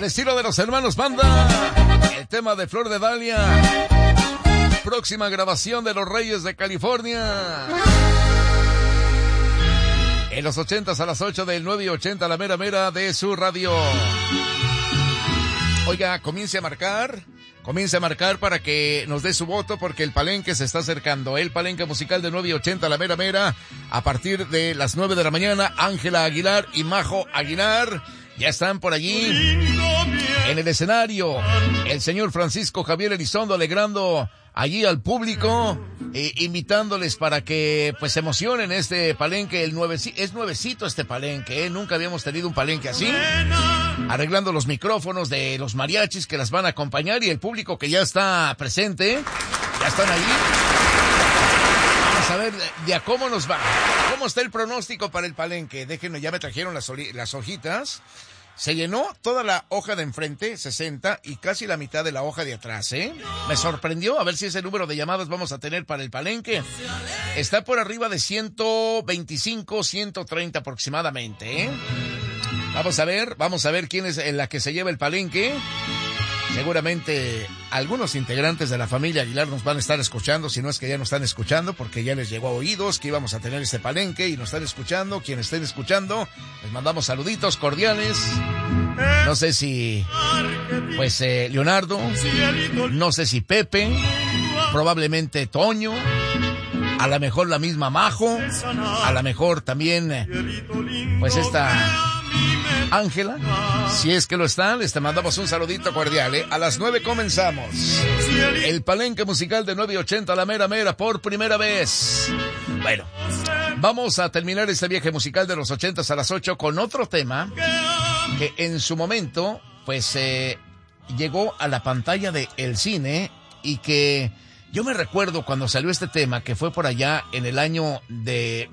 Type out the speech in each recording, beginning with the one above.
Al estilo de los hermanos Banda, el tema de Flor de Dalia. Próxima grabación de Los Reyes de California. En los 80s a las 8 del 9:80, la mera mera de su radio. Oiga, comience a marcar para que nos dé su voto, porque el palenque se está acercando. El palenque musical de 9:80, la mera mera, a partir de las 9 de la mañana. Ángela Aguilar y Majo Aguilar ya están por allí en el escenario. El señor Francisco Javier Elizondo alegrando allí al público, invitándoles para que pues se emocionen este palenque. Es nuevecito este palenque, nunca habíamos tenido un palenque así. Arreglando los micrófonos de los mariachis que las van a acompañar y el público que ya está presente, ya están ahí. Vamos a ver de a cómo nos va. ¿Cómo está el pronóstico para el palenque? Déjenme, ya me trajeron las hojitas. Se llenó toda la hoja de enfrente, 60, y casi la mitad de la hoja de atrás, Me sorprendió, a ver si ese número de llamadas vamos a tener para el palenque. Está por arriba de 125, 130 aproximadamente, Vamos a ver quién es la que se lleva el palenque. Seguramente algunos integrantes de la familia Aguilar nos van a estar escuchando, si no es que ya nos están escuchando, porque ya les llegó a oídos que íbamos a tener este palenque y nos están escuchando. Quienes estén escuchando, les mandamos saluditos cordiales. No sé si, pues, Leonardo, no sé si Pepe, probablemente Toño, a lo mejor la misma Majo, a lo mejor también, pues, esta Ángela, si es que lo están, les mandamos un saludito cordial, A las 9 comenzamos. El palenque musical de 9:80, la mera mera, por primera vez. Bueno, vamos a terminar este viaje musical de los 80s a las 8 con otro tema que en su momento, pues, llegó a la pantalla del cine y que yo me recuerdo cuando salió este tema, que fue por allá en el año de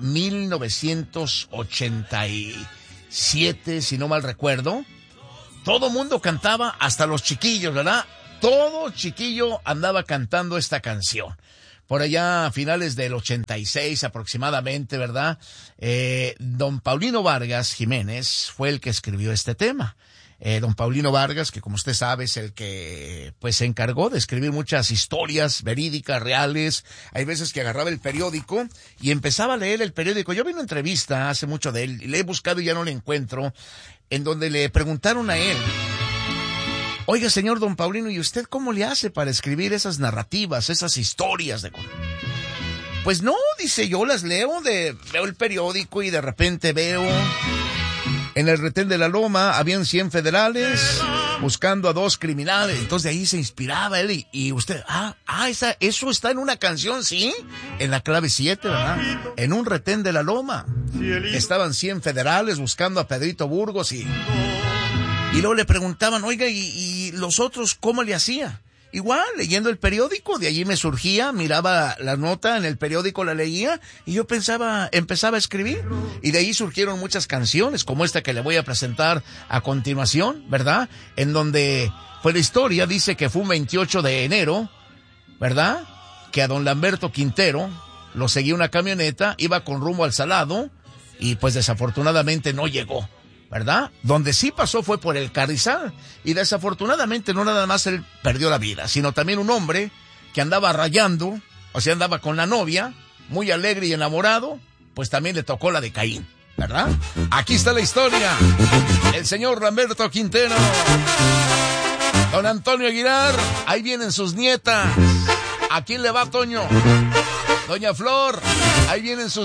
1987, si no mal recuerdo. Todo mundo cantaba, hasta los chiquillos, ¿verdad? Todo chiquillo andaba cantando esta canción. Por allá a finales del 86 aproximadamente, ¿verdad? Don Paulino Vargas Jiménez fue el que escribió este tema. Don Paulino Vargas, que como usted sabe es el que pues se encargó de escribir muchas historias verídicas, reales. Hay veces que agarraba el periódico y empezaba a leer el periódico. Yo vi una entrevista hace mucho de él y le he buscado y ya no le encuentro, en donde le preguntaron a él: oiga, señor Don Paulino, ¿y usted cómo le hace para escribir esas narrativas, esas historias de... Pues no, dice, yo las leo, veo el periódico y de repente veo... En el retén de la Loma habían 100 federales buscando a 2 criminales. Entonces de ahí se inspiraba él y usted, eso está en una canción, ¿sí? En la clave 7, ¿verdad? En un retén de la Loma estaban 100 federales buscando a Pedrito Burgos y luego le preguntaban, oiga, ¿y los otros cómo le hacía? Igual, leyendo el periódico, de allí me surgía, miraba la nota en el periódico, la leía, y yo empezaba a escribir. Y de ahí surgieron muchas canciones, como esta que le voy a presentar a continuación, ¿verdad? En donde, pues la historia dice que fue un 28 de enero, ¿verdad? Que a don Lamberto Quintero lo seguía una camioneta, iba con rumbo al Salado, y pues desafortunadamente no llegó, ¿verdad? Donde sí pasó fue por el Carrizal, y desafortunadamente no nada más él perdió la vida, sino también un hombre que andaba rayando, o sea, andaba con la novia, muy alegre y enamorado, pues también le tocó la de Caín, ¿verdad? Aquí está la historia, el señor Lamberto Quintero, don Antonio Aguilar, ahí vienen sus nietas. ¿A quién le va, Toño? Doña Flor, ahí vienen sus